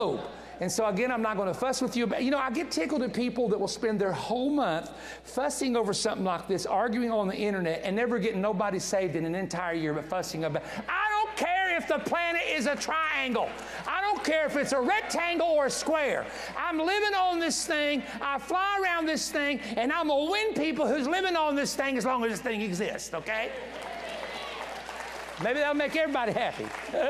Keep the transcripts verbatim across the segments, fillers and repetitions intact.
And so again, I'm not going to fuss with you. But, you know, I get tickled at people that will spend their whole month fussing over something like this, arguing on the internet, and never getting nobody saved in an entire year, but fussing about, I don't care if the planet is a triangle. I don't care if it's a rectangle or a square. I'm living on this thing. I fly around this thing, and I'm going to win people who's living on this thing as long as this thing exists, okay? Maybe that'll make everybody happy.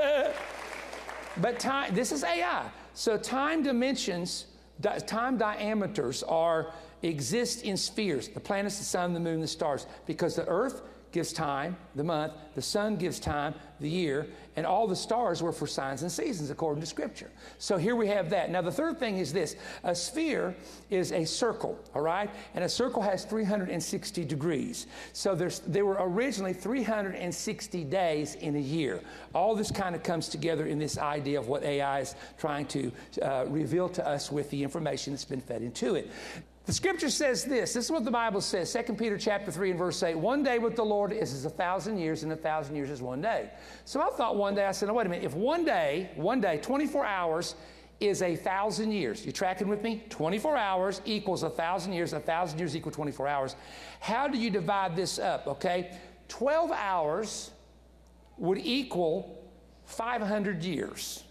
But time, this is A I. So time dimensions, di- time diameters are, exist in spheres. The planets, the sun, the moon, the stars. Because the earth gives time, the month, the sun gives time, the year, and all the stars were for signs and seasons according to Scripture. So here we have that. Now the third thing is this. A sphere is a circle, all right? And a circle has three hundred sixty degrees. So there's, there were originally three hundred sixty days in a year. All this kind of comes together in this idea of what A I is trying to uh, reveal to us with the information that's been fed into it. The Scripture says this. This is what the Bible says. Second Peter chapter three and verse eight. One day with the Lord is as a thousand years, and a thousand years is one day. So I thought one day, I said, no, wait a minute. If one day, one day, twenty-four hours is a thousand years. You tracking with me? twenty-four hours equals a thousand years. A thousand years equal twenty-four hours. How do you divide this up, okay? twelve hours would equal five hundred years.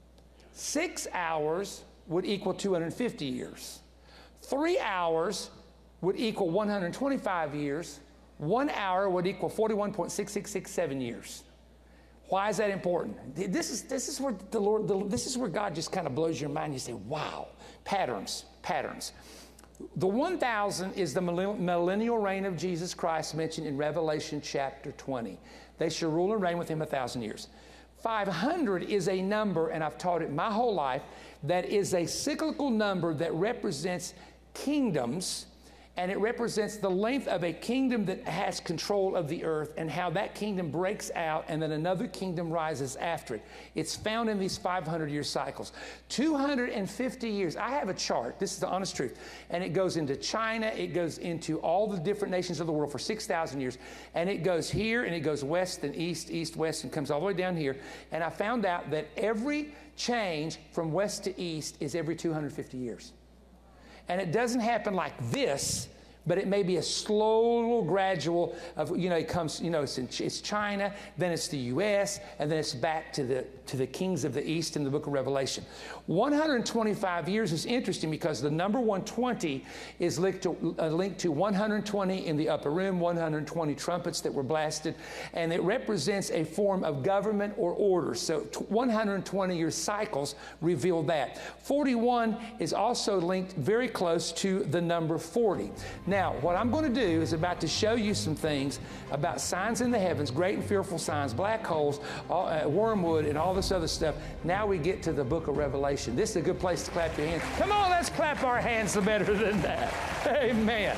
Six hours would equal two hundred fifty years. Three hours would equal one hundred twenty-five years. One hour would equal forty-one point six six six seven years. Why is that important? This is, this is where the Lord, the, this is where God just kind of blows your mind. You say, wow, patterns, patterns. The one thousand is the millennial reign of Jesus Christ mentioned in Revelation chapter twenty. They shall rule and reign with him a thousand years. five hundred is a number, and I've taught it my whole life, that is a cyclical number that represents kingdoms, and it represents the length of a kingdom that has control of the earth and how that kingdom breaks out and then another kingdom rises after it. It's found in these five hundred year cycles. two hundred fifty years. I have a chart. This is the honest truth. And it goes into China. It goes into all the different nations of the world for six thousand years. And it goes here and it goes west and east, east, west, and comes all the way down here. And I found out that every change from west to east is every two hundred fifty years. And it doesn't happen like this, but it may be a slow, little gradual of, you know, it comes, you know, it's, in, it's China, then it's the U S, and then it's back to the, to the kings of the East in the book of Revelation. one hundred twenty-five years is interesting because the number one hundred twenty is linked to, uh, linked to one hundred twenty in the upper room, one hundred twenty trumpets that were blasted, and it represents a form of government or order. So one hundred twenty year cycles reveal that. forty-one is also linked very close to the number forty. Now, what I'm going to do is about to show you some things about signs in the heavens, great and fearful signs, black holes, all, uh, wormwood, and all this other stuff. Now we get to the book of Revelation. This is a good place to clap your hands. Come on, let's clap our hands better than that. Amen.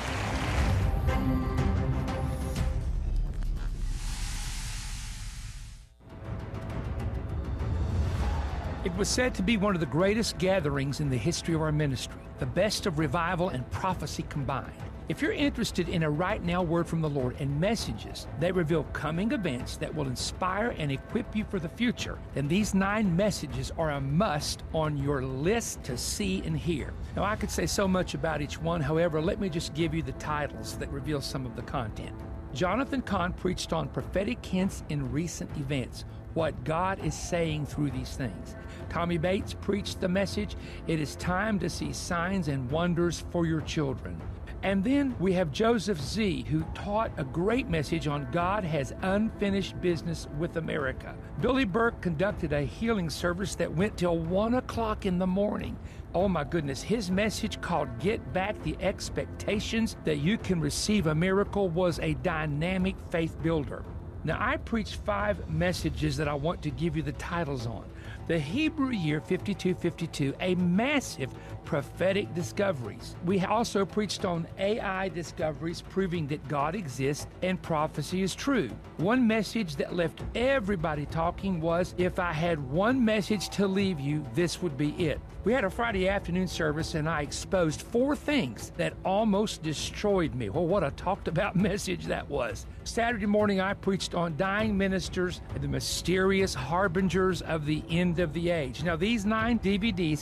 It was said to be one of the greatest gatherings in the history of our ministry, the best of revival and prophecy combined. If you're interested in a right now word from the Lord and messages that reveal coming events that will inspire and equip you for the future, then these nine messages are a must on your list to see and hear. Now, I could say so much about each one. However, let me just give you the titles that reveal some of the content. Jonathan Cahn preached on prophetic hints in recent events, what God is saying through these things. Tommy Bates preached the message, it is time to see signs and wonders for your children. And then we have Joseph Z., who taught a great message on God has unfinished business with America. Billy Burke conducted a healing service that went till one o'clock in the morning. Oh my goodness, his message called Get Back the Expectations That You Can Receive a Miracle was a dynamic faith builder. Now, I preached five messages that I want to give you the titles on. The Hebrew year fifty-two fifty-two, a massive prophetic discoveries. We also preached on A I discoveries proving that God exists and prophecy is true. One message that left everybody talking was, if I had one message to leave you, this would be it. We had a Friday afternoon service and I exposed four things that almost destroyed me. Well, what a talked about message that was. Saturday morning I preached on dying ministers and the mysterious harbingers of the end end of the age. Now, these nine D V Ds